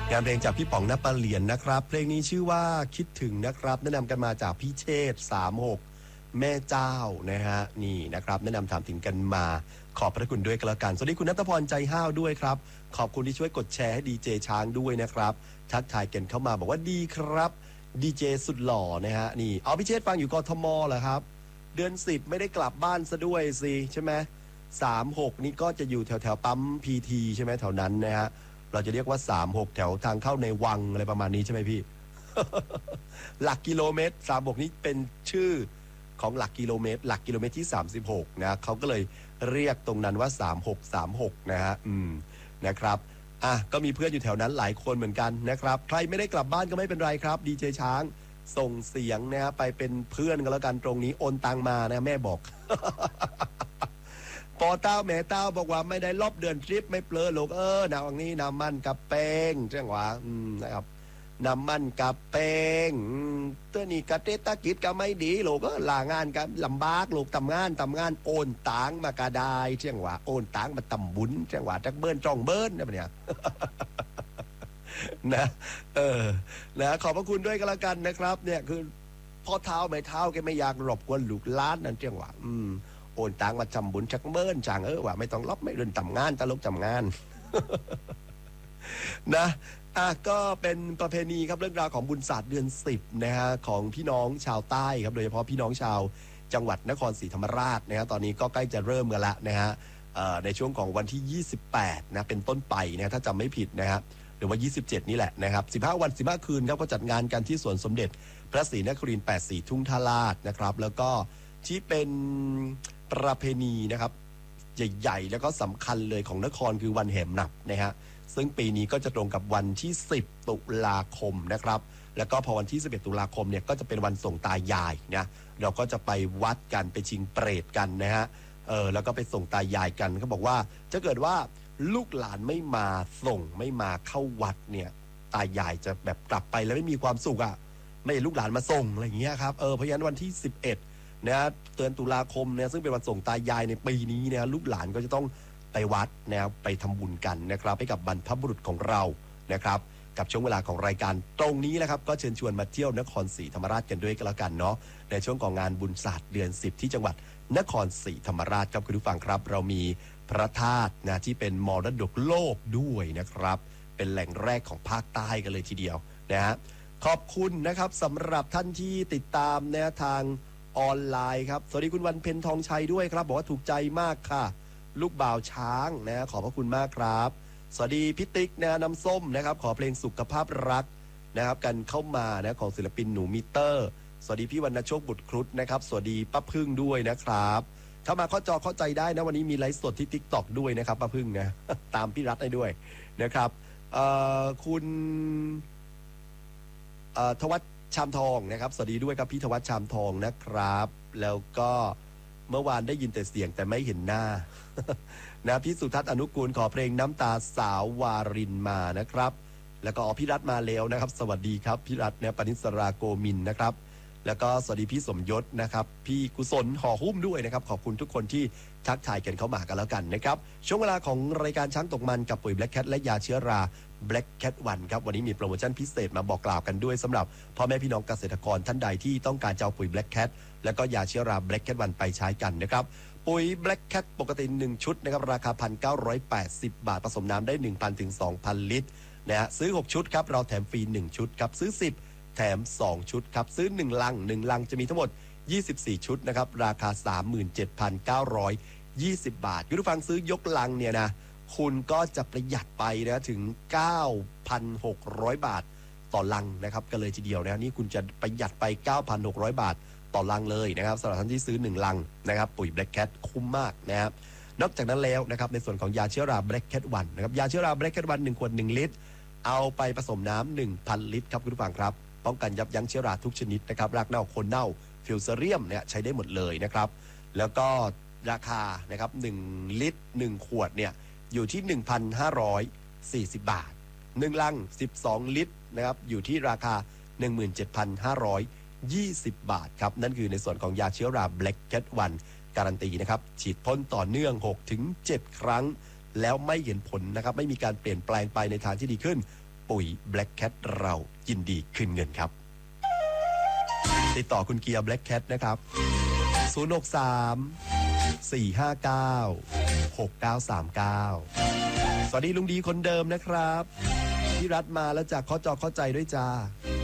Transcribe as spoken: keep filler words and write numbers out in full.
งานเพลงจากพี่ป๋องณปะเหลียนนะครับเพลงนี้ชื่อว่าคิดถึงนะครับแนะนำกันมาจากพี่เชษฐ์สามหกแม่เจ้านะฮะนี่นะครับแนะนำถามถึงกันมาขอบพระคุณด้วยกันละกันสวัสดีคุณณัฐพรใจห้าวด้วยครับขอบคุณที่ช่วยกดแชร์ให้ดีเจช้างด้วยนะครับทักทายกันเข้ามาบอกว่าดีครับดีเจสุดหล่อนะฮะนี่เอาพี่เชษฐ์ฟังอยู่กทมเหรอครับเดือนสิบไม่ได้กลับบ้านซะด้วยสิใช่ไหมสามหกนี่ก็จะอยู่แถวแถวปั๊มพีทีใช่ไหมแถวนั้นนะฮะเราจะเรียกว่าสามหกแถวทางเข้าในวังอะไรประมาณนี้ใช่ไหมพี่ หลักกิโลเมตรสามหกนี้เป็นชื่อของหลักกิโลเมตรหลักกิโลเมตรที่สามสิบหกนะเขาก็เลยเรียกตรงนั้นว่าสามหกสามหกนะฮะอืมนะครับอ่ะก็มีเพื่อนอยู่แถวนั้นหลายคนเหมือนกันนะครับใครไม่ได้กลับบ้านก็ไม่เป็นไรครับดีเจช้างส่งเสียงนะฮะไปเป็นเพื่อนกันแล้วกันตรงนี้โอนตังมานะแม่บอก พอเต้าแม่เต้าบอกว่าไม่ได้ลบเดือนทริปไม่เปลือลูกเออนาวันนี้น้ำมันกับแป้งเจ้าหวะอืมนะครับน้ำมันกับแป้งตัวนี้กระเตตะกิจก็ไม่ดีลูกก็ลางานกันลำบากลูกทำงานทำงานโอนตังมากระไดเจ้าหวะโอนตังมาตำบุญเจ้าหวะจักเบิ้ลจ้องเบิ้ลนะเนี่ย นะเออนะขอบพระคุณด้วยกันละกันนะครับเนี่ยคือพ่อเท้าแม่เท้าแกไม่อยากรบกวนลูกล้านนั่นเจ้าหวะอืมโอนตังมาจำบุญชักเบิ้ลจางเออว่าไม่ต้องลบไม่เดินทำงานตลกทำงาน นะอ่ะก็เป็นประเพณีครับเรื่องราวของบุญศาสตร์เดือนสิบนะฮะของพี่น้องชาวใต้ครับโดยเฉพาะพี่น้องชาวจังหวัดนครศรีธรรมราชนะฮะตอนนี้ก็ใกล้จะเริ่มกันละนะฮะในช่วงของวันที่ยี่สิบแปดนะเป็นต้นไปนะถ้าจำไม่ผิดนะฮะหรือว่ายี่สิบเจ็ดนี่แหละนะครับสิบห้าวันสิบห้าคืนครับก็จัดงานกันที่สวนสมเด็จพระศรีนครินทร์แปดสีทุ่งท่าลาดนะครับแล้วก็ที่เป็นประเพณีนะครับใหญ่ๆแล้วก็สำคัญเลยของนครคือวันแห่หนับนะฮะซึ่งปีนี้ก็จะตรงกับวันที่สิบตุลาคมนะครับแล้วก็พอวันที่สิบเอ็ดตุลาคมเนี่ยก็จะเป็นวันส่งตายายนะเราก็จะไปวัดกันไปชิงเปรตกันนะฮะเออแล้วก็ไปส่งตายายกันเขาบอกว่าถ้าเกิดว่าลูกหลานไม่มาส่งไม่มาเข้าวัดเนี่ยตายายจะแบบกลับไปแล้วไม่มีความสุขอ่ะไม่ให้ลูกหลานมาส่งอะไรอย่างเงี้ยครับเออเพราะฉะนั้นวันที่สิบเอ็ดนะเตือนตุลาคมเนี่ยซึ่งเป็นวันส่งตายายในปีนี้เนี่ยลูกหลานก็จะต้องไปวัดนะไปทำบุญกันนะครับให้กับบรรพบุรุษของเรานะครับกับช่วงเวลาของรายการตรงนี้นะครับก็เชิญชวนมาเที่ยวนครศรีธรรมราชกันด้วยกันแล้วกันเนาะในช่วงของงานบุญศาสตร์เดือนสิบที่จังหวัดนครศรีธรรมราชครับคุณผู้ฟังครับเรามีพระธาตุนะที่เป็นมรดกโลกด้วยนะครับเป็นแหล่งแรกของภาคใต้กันเลยทีเดียวนะฮะขอบคุณนะครับสำหรับท่านที่ติดตามแนวทางออนไลน์ครับสวัสดีคุณวันเพ็ญทองชัยด้วยครับบอกว่าถูกใจมากค่ะลูกบ่าวช้างนะขอบพระคุณมากครับสวัสดีพิติกนะน้ำส้มนะครับขอเพลงสุขภาพรักนะครับกันเข้ามานะของศิลปินหนูมิเตอร์สวัสดีพี่วรรณโชคบุตรครุฑนะครับสวัสดีป้าพึ่งด้วยนะครับเข้ามาเข้าจอเข้าใจได้นะวันนี้มีไลฟ์สดที่ ติ๊กต็อก ด้วยนะครับป้าพึ่งนะ ตามพี่รัฐได้ด้วยนะครับคุณทวัชชามทองนะครับสวัสดีด้วยครับพี่ทวัชชามทองนะครับแล้วก็เมื่อวานได้ยินแต่เสียงแต่ไม่เห็นหน้า นะพี่สุทัศน์อนุกูลขอเพลงน้ำตาสาววารินมานะครับแล้วก็พี่รัฐมาแล้วนะครับสวัสดีครับพี่รัฐเนี่ยปณิสราโกมินนะครับแล้วก็สวัสดีพี่สมยศนะครับพี่กุศลห่อหุ้มด้วยนะครับขอบคุณทุกคนที่ทักทายกันเข้ามากันแล้วกันนะครับช่วงเวลาของรายการช้างตกมันกับปุ๋ย Black Cat และยาเชื้อรา Black Cat วันครับวันนี้มีโปรโมชั่นพิเศษมาบอกกล่าวกันด้วยสำหรับพ่อแม่พี่น้องเกษตรกรท่านใดที่ต้องการจะเอาปุ๋ย Black Cat แล้วก็ยาเชื้อรา Black Cat วันไปใช้กันนะครับปุ๋ย Black Cat ปกติหนึ่งชุดนะครับราคา หนึ่งพันเก้าร้อยแปดสิบ บาทผสมน้ำได้ หนึ่งพัน ถึง สองพัน ลิตรนะฮะซื้อหกชุดครับเราแถมฟรีหนึ่งชุดครับซื้อสิบแถมสองชุดครับซื้อหนึ่งลังหนึ่งลังจะมีทั้งหมดยี่สิบสี่ชุดนะครับราคา สามหมื่นเจ็ดพันเก้าร้อยยี่สิบ บาทคุณผู้ฟังซื้อยกลังเนี่ยนะคุณก็จะประหยัดไปนะถึง เก้าพันหกร้อย บาทต่อลังนะครับกันเลยทีเดียวนะนี่คุณจะประหยัดไป เก้าพันหกร้อย บาทต่อลังเลยนะครับสำหรับท่านที่ซื้อหนึ่งลังนะครับปุ๋ย Black Cat คุ้มมากนะครับนอกจากนั้นแล้วนะครับในส่วนของยาเชื้อรา Black Cat วันนะครับยาเชื้อรา Black Cat วันหนึ่งขวดหนึ่งลิตรเอาไปผสมน้ำ หนึ่งพัน ลิตรครับคุณผู้ฟังครับป้องกันยับยั้งเชื้อราทุกชนิดนะครับรากเน่าโคนเน่าฟิวเซเรียมเนี่ยใช้ได้หมดเลยนะครับแล้วก็ราคานะครับหนึ่งลิตรหนึ่งขวดเนี่ยอยู่ที่ หนึ่งพันห้าร้อยสี่สิบ บาทหนึ่งลังสิบสองลิตรนะครับอยู่ที่ราคา หนึ่งหมื่นเจ็ดพันห้าร้อยยี่สิบ บาทครับนั่นคือในส่วนของยาเชื้อรา Black Cat วันการันตีนะครับฉีดพ่นต่อเนื่อง หกถึงเจ็ด ครั้งแล้วไม่เห็นผลนะครับไม่มีการเปลี่ยนแปลงไปในทางที่ดีขึ้นปุ๋ย Black Cat เรายินดีคืนเงินครับติดต่อคุณเกียร์ Black Cat นะครับศูนย์ หก สาม สี่ ห้า เก้า หก เก้า สาม เก้าสวัสดีลุงดีคนเดิมนะครับพี่รัฐมาแล้วจากข้อจอเข้าใจด้วยจ้า